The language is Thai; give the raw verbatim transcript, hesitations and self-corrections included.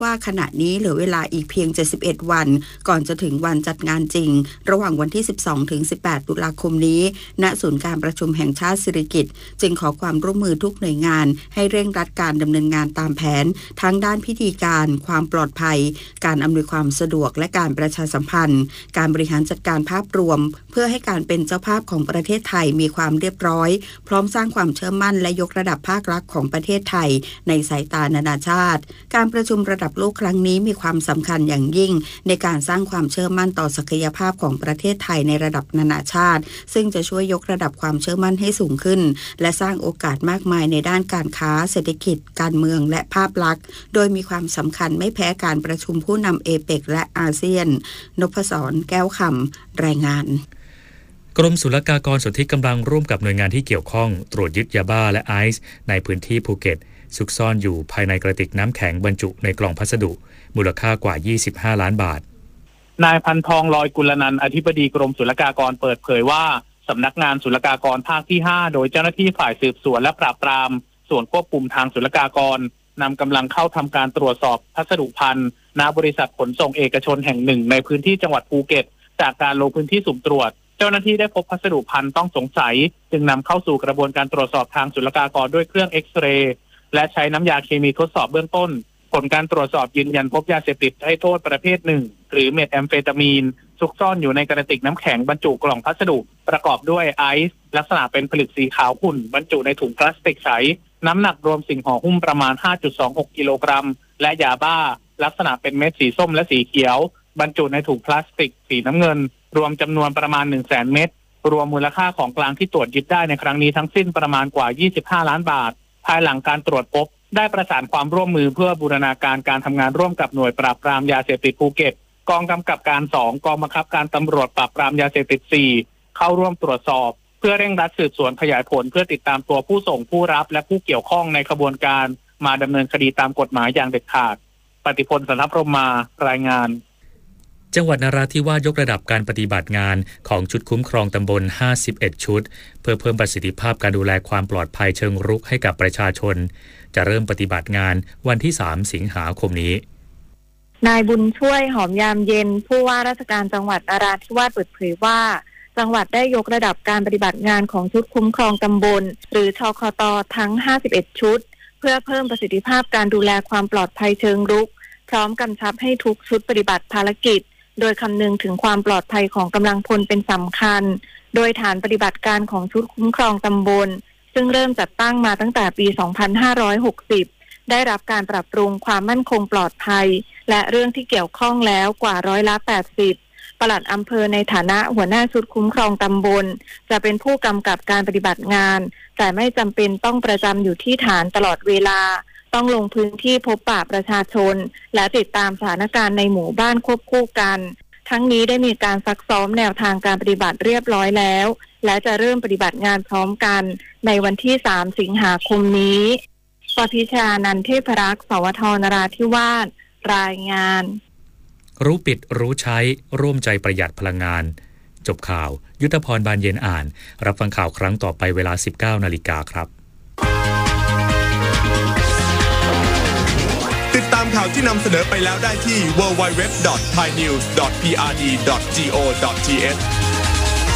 ว่าขณะนี้เหลือเวลาอีกเพียงเจ็ดสิบเอ็ดวันก่อนจะถึงวันจัดงานจริงระหว่างวันที่สิบสองถึงสิบแปดตุลาคมนี้ณศูนย์การประชุมแห่งชาติสิริกิติ์จึงขอความร่วมมือทุกหน่วยงานให้เร่งรัดการดำเนินงานตามแผนทั้งด้านพิธีการความปลอดภัยการอำนวยความสะดวกและการประชาสัมพันธ์การบริหารจัดการภาพรวมเพื่อให้การเป็นเจ้าภาพของประเทศไทยมีความเรียบร้อยพร้อมสร้างความเชื่อมั่นและยกระดับภาคลักษณ์ของประเทศไทยในสายตานานาชาติการประชุมระดับโลกครั้งนี้มีความสำคัญอย่างยิ่งในการสร้างความเชื่อมั่นต่อศักยภาพของประเทศไทยในระดับนานาชาติซึ่งจะช่วยยกระดับความเชื่อมั่นให้สูงขึ้นและสร้างโอกาสมากมายในด้านการค้าเศรษฐกิจการเมืองและภาพลักษณ์โดยมีความสำคัญไม่แพ้การประชุมผู้นำเอเปกและอาเซียนนพศรแก้วคำรายงานกรมศุลกากรสนธิกำลังร่วมกับหน่วยงานที่เกี่ยวข้องตรวจยึดยาบ้าและไอซ์ในพื้นที่ภูเก็ตซุกซ่อนอยู่ภายในกระติกน้ำแข็งบรรจุในกล่องพัสดุมูลค่ากว่ายี่สิบห้าล้านบาทนายพันทองลอยกุลนันท์อธิบดีกรมศุลกากรเปิดเผยว่าสำนักงานศุลกากรภาคที่ห้าโดยเจ้าหน้าที่ฝ่ายสืบสวนและปราบปรามส่วนควบคุมทางศุลกากรนำกำลังเข้าทำการตรวจสอบพัสดุภัณฑ์ณบริษัทขนส่งเอกชนแห่งหนึ่งในพื้นที่จังหวัดภูเก็ตจากการลงพื้นที่สุ่มตรวจเจ้าหน้าที่ได้พบพัสดุภัณฑ์ต้องสงสัยจึงนำเข้าสู่กระบวนการตรวจสอบทางศุลกากรด้วยเครื่องเอ็กซเรย์และใช้น้ำยาเคมีทดสอบเบื้องต้นผลการตรวจสอบยืนยันพบยาเสพติดให้โทษประเภทหนึ่งหรือเมทแอมเฟตามีนซุกซ่อนอยู่ในกระติกน้ำแข็งบรรจุกล่องพัสดุประกอบด้วยไอซ์ลักษณะเป็นผลึกสีขาวขุ่นบรรจุในถุงพลาสติกใสน้ำหนักรวมสิ่งห่อหุ้มประมาณ ห้าจุดสองหก กิโลกรัมและยาบ้าลักษณะเป็นเม็ดสีส้มและสีเขียวบรรจุในถุงพลาสติกสีน้ำเงินรวมจำนวนประมาณ หนึ่งแสน เม็ดรวมมูลค่าของกลางที่ตรวจยึดได้ในครั้งนี้ทั้งสิ้นประมาณกว่ายี่สิบห้าล้านบาทภายหลังการตรวจพบได้ประสานความร่วมมือเพื่อบูรณาการการทำงานร่วมกับหน่วยปราบปรามยาเสพติดภูเก็ตกองกำกับการสองกองบังคับการตำรวจปราบปรามยาเสพติดสี่เข้าร่วมตรวจสอบเพื่อเร่งรัดสืบสวนขยายผลเพื่อติดตามตัวผู้ส่งผู้รับและผู้เกี่ยวข้องในขบวนการมาดำเนินคดีตามกฎหมายอย่างเด็ดขาดปฏิพล สันทพรหมารายงานจังหวัดนราธิวาสยกระดับการปฏิบัติงานของชุดคุ้มครองตำบลห้าสิบเอ็ดชุดเพื่อเพิ่มประสิทธิภาพการดูแลความปลอดภัยเชิงรุกให้กับประชาชนจะเริ่มปฏิบัติงานวันที่สามสิงหาคมนี้นายบุญช่วยหอมยามเย็นผู้ว่าราชการจังหวัดนราธิวาสเปิดเผยว่าจังหวัดได้ยกระดับการปฏิบัติงานของชุดคุ้มครองตำบลหรือชคต.ทั้งห้าสิบเอ็ดชุดเพื่อเพิ่มประสิทธิภาพการดูแลความปลอดภัยเชิงรุกพร้อมกำชับให้ทุกชุดปฏิบัติภารกิจโดยคำนึงถึงความปลอดภัยของกำลังพลเป็นสำคัญโดยฐานปฏิบัติการของชุดคุ้มครองตำบลซึ่งเริ่มจัดตั้งมาตั้งแต่ปีสองพันห้าร้อยหกสิบได้รับการปรับปรุงความมั่นคงปลอดภัยและเรื่องที่เกี่ยวข้องแล้วกว่าร้อยละแปดสิบปลัดอำเภอในฐานะหัวหน้าชุดคุ้มครองตำบลจะเป็นผู้กำกับการปฏิบัติงานแต่ไม่จำเป็นต้องประจำอยู่ที่ฐานตลอดเวลาต้องลงพื้นที่พบปะประชาชนและติดตามสถานการณ์ในหมู่บ้านควบคู่กันทั้งนี้ได้มีการซักซ้อมแนวทางการปฏิบัติเรียบร้อยแล้วและจะเริ่มปฏิบัติงานพร้อมกันในวันที่สามสิงหาคมนี้ปพิชานันท์เทพรักษ์สวทนราธิวาสรายงานรู้ปิดรู้ใช้ร่วมใจประหยัดพลังงานจบข่าวยุทธพรบานเย็นอ่านรับฟังข่าวครั้งต่อไปเวลา สิบเก้านาฬิกาครับติดตามข่าวที่นำเสนอไปแล้วได้ที่ ดับเบิลยู ดับเบิลยู ดับเบิลยู ดอท ไทยนิวส์ ดอท พี อาร์ ดี ดอท จี โอ ดอท ที เอช